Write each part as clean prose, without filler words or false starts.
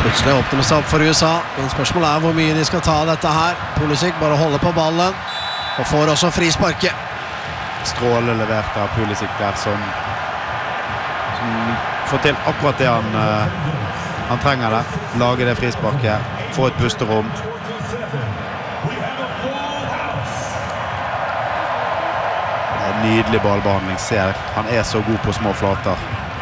Plutselig åpner det seg opp for USA, men spørsmålet hvor mye de skal ta av dette her. Pulisic bare holder på ballen, og får også frisparket. Stråle levert av Pulisic der, som får til akkurat det han trenger der. Lage det frisparket, få et pusterom. Det er nydelig ballbehandling, ser. Han er så god på små flater.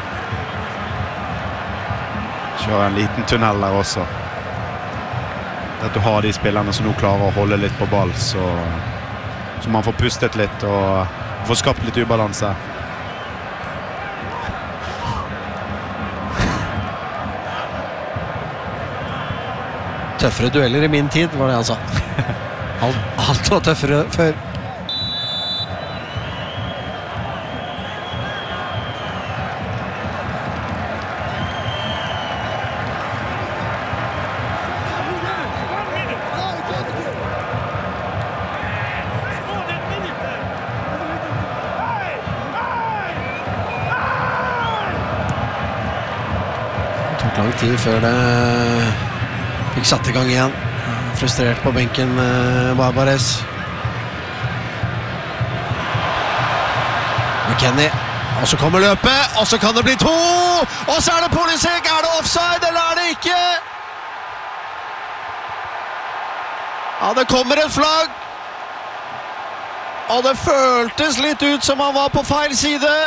Kjører en liten tunnel der også. At du har de spillerne som nå klarer å holde litt på ball, så man får pustet litt og får skapt litt ubalanse. Tøffere dueller i min tid, var det han sa. Alt var tøffere før. Lang tid før det fikk satt i gang igjen. Frustrert på benken Barbares. McKennie, og så kommer løpet, og så kan det bli 2, og så er det Pulisic. Er det offside, eller er det ikke? Ja, det kommer et flagg, og det føltes litt ut som han var på feil side.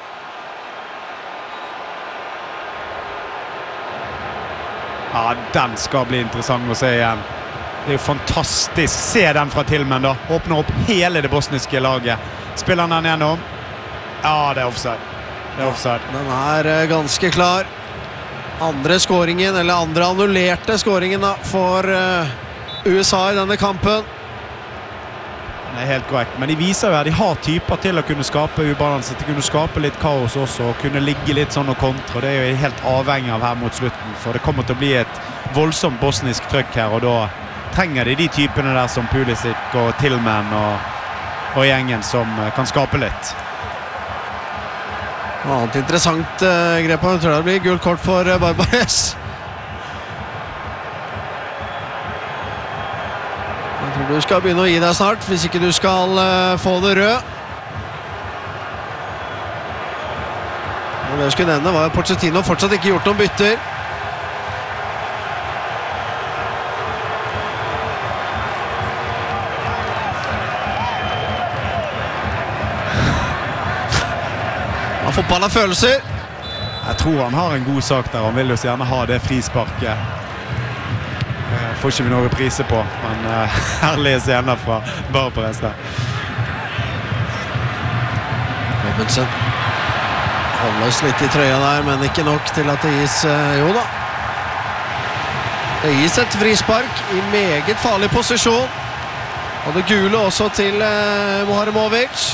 Ja, den skal bli interessant å se igjen. Det er jo fantastisk. Se den fra Tillman da. Åpner opp hele det bosniske laget. Spiller han den gjennom? Ja, det er offside. Det er offside. Den er ganske klar. Andre skåringen, eller andre annullerte skåringen da, for USA i denne kampen. Det er helt korrekt, men de viser jo at de har typer til å kunne skape ubalanse, til å kunne skape litt kaos også, og kunne ligge litt sånn og kontra. Det er jo helt avhengig av her mot slutten, for det kommer til å bli et voldsomt bosnisk trykk her, og da trenger de typene der som Pulisic og Tillman og gjengen som kan skape litt. Annet interessant grep, jeg tror det blir gult kort for Barbares. Jeg tror du skal begynne å gi deg snart, hvis ikke du skal få det rød. Og det jeg skulle nevne var Pochettino fortsatt ikke gjort noen bytter. Ja, fotball har følelser. Jeg tror han har en god sak der, han vil jo så gjerne ha det frisparket. Får ikke vi noe reprise på, men herlige scener fra Barbares der. Robinson holdes litt i trøya der, men ikke nok til at det gis jo da. Det gis et frispark i meget farlig posisjon, og det gule også til Muharemovic.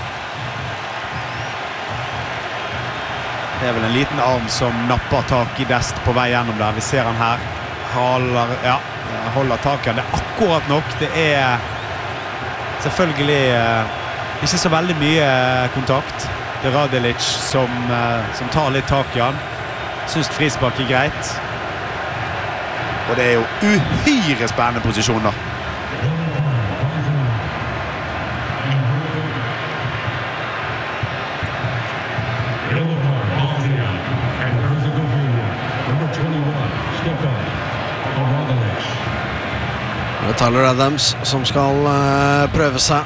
Det er vel en liten arm som napper tak i Dest på vei gjennom der. Vi ser han her. Holder taket. Det er akkurat nok. Det er selvfølgelig ikke så veldig mye kontakt. Det er Radelic som tar litt tak i han. Synes frispark er greit. Og det er jo uhyre spennende posisjon da. Tyler Adams som skal prøve seg.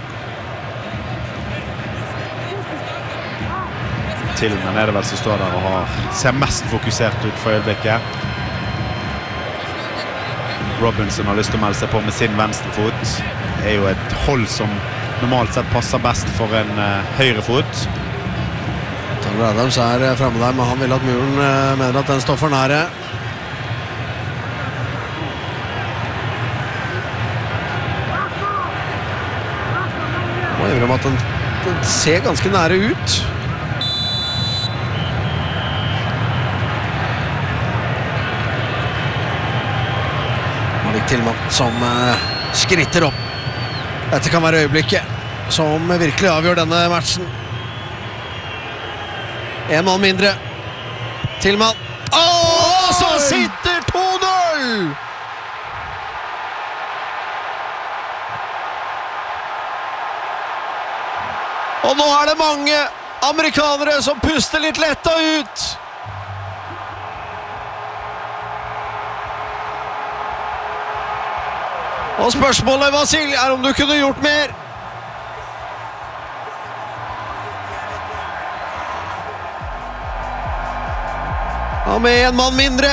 Tillman er det vel som står der og ser mest fokusert ut for øyeblikket. Robinson har lyst til å melde seg på med sin venstre fot. Det er jo et hold som normalt sett passer best for en høyre fot. Tyler Adams er fremme der, men han vil at muren mener at den står for nære. Jeg gjør om at den ser ganske nære ut. Malik Tillman som skritter opp. Dette kan være øyeblikket som virkelig avgjør denne matchen. En mann mindre. Tillman. Så sitter 2-0! Og nå det mange amerikanere som puster litt letta ut. Og spørsmålet, Vasil, om du kunne gjort mer. Ja, med en mann mindre.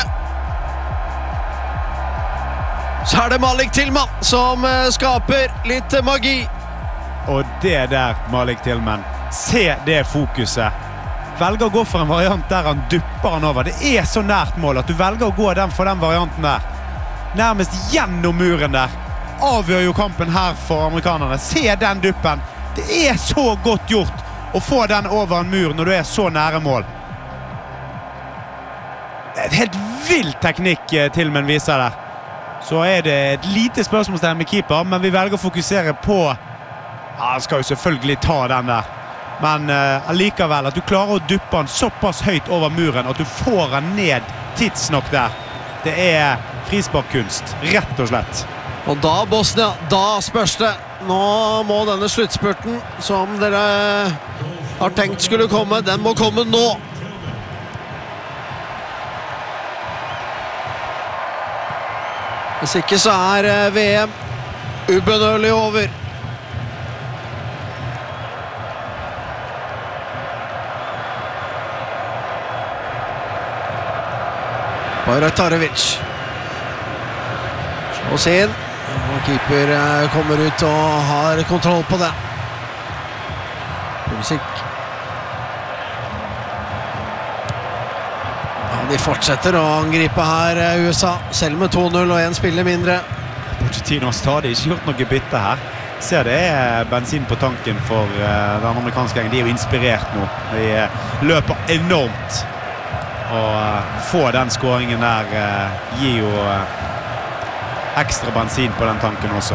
Så det Malik Tillman som skaper litt magi. Og det der, Malik Tillman. Se det fokuset. Velger å gå for en variant der han dupper han over. Det så nært mål at du velger å gå for den varianten der. Nærmest gjennom muren der. Avgjør jo kampen her for amerikanerne. Se den duppen. Det så godt gjort å få den over en mur når du så nære mål. Det et helt vild teknikk Tillman viser der. Så det et lite spørsmålstegn med keeper, men vi velger å fokusere på han skal jo selvfølgelig ta den der. Men allikevel at du klarer å duppe han såpass høyt over muren at du får han ned tidsnok der. Det frisparkkunst, rett og slett. Og da Bosnia, da spørs det. Nå må denne sluttspurten som dere har tenkt skulle komme, den må komme nå. Hvis ikke så VM ubønnørlig over. Bajraktarevic. Slås inn. Og keeper kommer ut og har kontroll på det. Pulisic. Ja, de fortsetter å angripe her, USA. Selv med 2-0 og en spiller mindre. Pochettino har stadig ikke gjort noe bytte her. Ser det bensin på tanken for den amerikanske gjengen. De jo inspirert nå. De løper enormt. Og få den skåringen der gir jo ekstra bensin på den tanken også.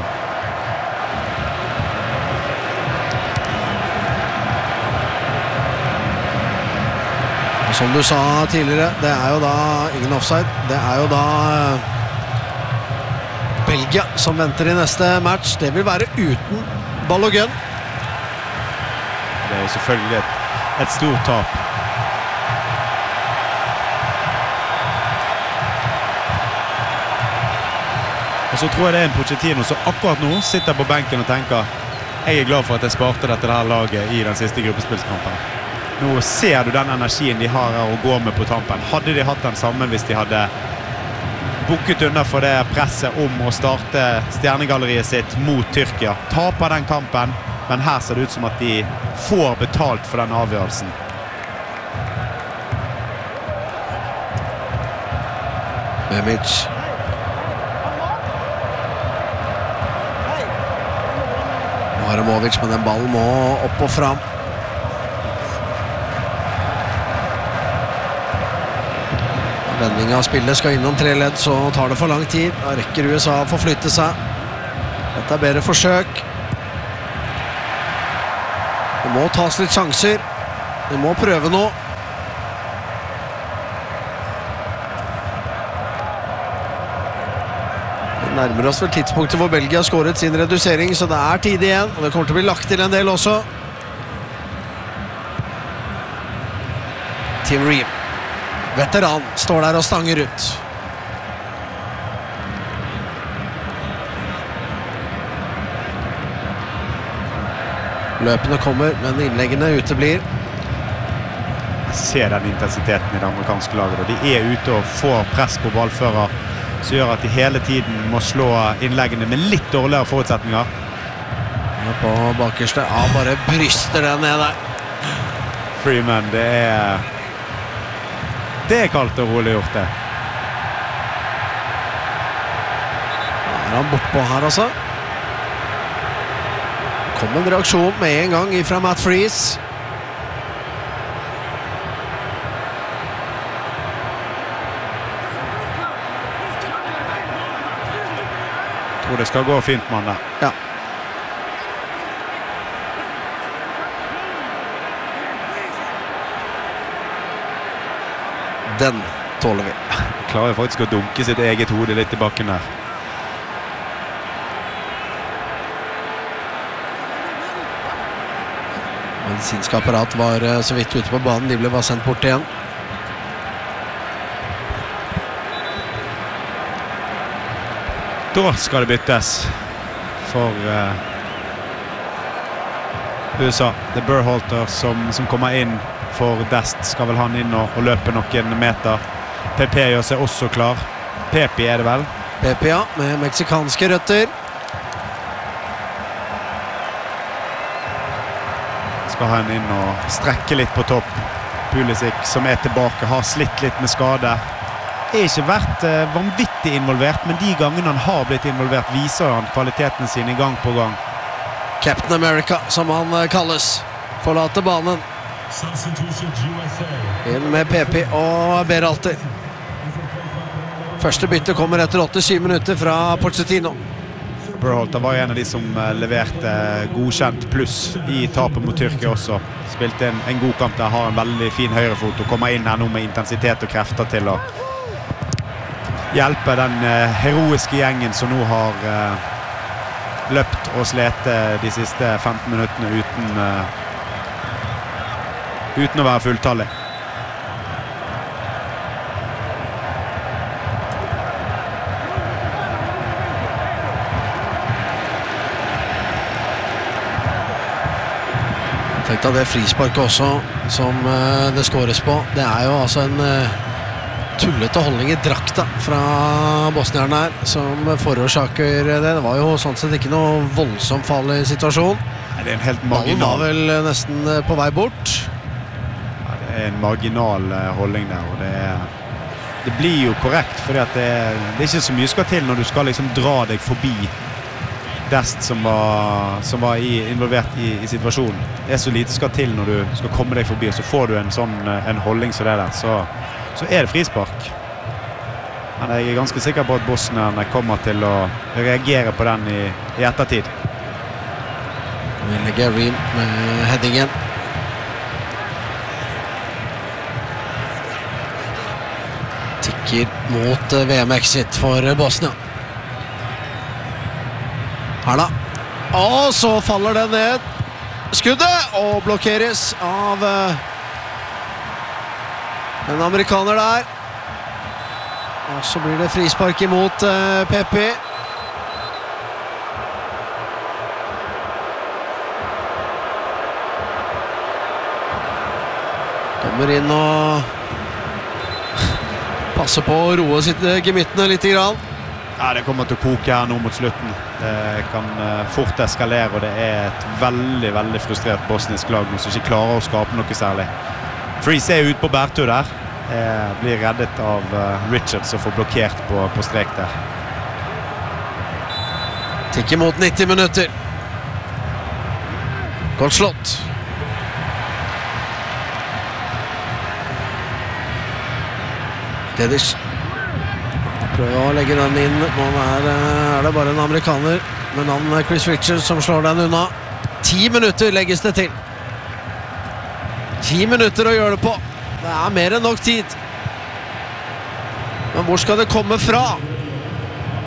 Og som du sa tidligere, det jo da ingen offside. Det jo da Belgia som venter i neste match. Det vil være uten Balogun. Det jo selvfølgelig et stort tap. Og så tror jeg det en Pochettino som akkurat nå sitter på benken og tenker jeg glad for at jeg sparte dette her laget i den siste gruppespillskampen. Nå ser du den energien de har å gå med på tampen. Hadde de hatt den sammen hvis de hadde bukket under for det presset om å starte stjernegalleriet sitt mot Tyrkia. Taper den kampen, men her ser det ut som at de får betalt for den avgjørelsen. Memic. Aramovic, men den ballen må opp og fram. Vending av spillet skal innom 3 ledd, så tar det for lang tid. Da rekker USA å forflytte seg. Dette bedre forsøk. Det må tas litt sjanser. Det må prøve nå. Nærmer oss vel tidspunktet hvor Belgia har skåret sin redusering, så det tid igjen, og det kommer til å bli lagt til en del også. Tim Ream, veteran, står der og stanger ut. Løpene kommer, men innleggene uteblir. Jeg ser den intensiteten i det amerikanske laget, og de ute og får press på ballfører, som gjør at de hele tiden må slå innleggene med litt dårligere forutsetninger. På bakerste, bare bryster den ned der. Freeman, det kaldt og rolig gjort det. Han bortpå her altså. Kom en reaksjon med en gang fra Matt Freese. Jeg tror det skal gå fint, mann der. Ja. Den tåler vi. klarer faktisk å dunke sitt eget hode litt i bakken der. Medisinsk apparat var så vidt ute på banen. De ble bare sendt bort igjen. Da skal det byttes for USA. Det er Berhalter som kommer inn for Dest. Skal vel han inn og løpe noen meter. PP gjør seg også klar. Pepe er det vel? Pepe, ja, med meksikanske røtter. Skal han inn og strekke litt på topp. Pulisic som er tilbake, har slitt litt med skade. Ikke vært vanvittig involvert, men de gangene han har blitt involvert, viser han kvaliteten sine gang på gang. Captain America, som han kalles, forlater banen. Inn med Pepe og Berhalter. Første bytte kommer etter 87 minutter fra Pochettino. Berhalter var en av de som leverte godkjent pluss i tapet mot Tyrkia også. Spilte en god kamp der, har en veldig fin høyrefot og kommer inn her nå med intensitet og krefter til å hjelpe den heroiske gjengen som nå har løpt og slete de siste 15 minuttene uten å være fulltallig. Tenk deg det frisparket også, som det skåres på. Det er jo altså en tullete holdning i drakta fra bosnieren her, som forårsaker det. Det var jo sånn sett ikke noe voldsomt farlig situasjon. Nei, det er en helt ballen marginal. var vel nesten på vei bort. Ja, det er en marginal holdning der, og det blir jo korrekt, fordi at det er ikke så mye skal til når du skal liksom dra deg forbi Dest som var involvert i situasjonen. Det er så lite skal til når du skal komme deg forbi, og så får du en holdning som det der, så er det frispark. Men jeg er ganske sikker på at bosnierne kommer til å reagere på den i ettertid. Vi legger Ream med headingen. Tikker mot VM-exit for Bosnia. Her da. Og så faller den ned. Skuddet og blokkeres av en amerikaner der. Og så blir det frispark imot Pepe. Kommer inn og passer på å roe gemyttene litt grann. Ja, det kommer til å koke her nå mot slutten. Det kan fort eskalere, og det er et veldig, veldig frustrert bosnisk lag nå som ikke klarer å skape noe særlig. Freeze er ute på bærtur der. Blir reddet av Richards og får blokkert på strek der. Tikker mot 90 minutter. Godt slått. Dedic prøver å legge den inn. Nå er det bare en amerikaner med navn Chris Richards som slår den unna. 10 minutter legges det til. 10 minutter å gjøre det på. Det er mer enn nok tid. Men hvor skal det komme fra?